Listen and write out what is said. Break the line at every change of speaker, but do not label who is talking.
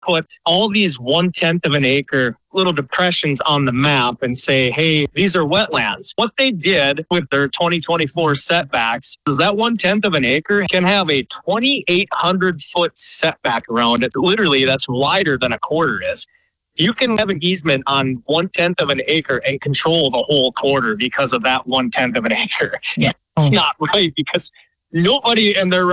put all these 1/10 of an acre little depressions on the map and say, hey, these are wetlands. What they did with their 2024 setbacks is that 1/10 of an acre can have a 2,800 foot setback around it. Literally, that's wider than a quarter is. You can have an easement on 1/10 of an acre and control the whole quarter because of that 1/10 of an acre. It's not right because nobody in their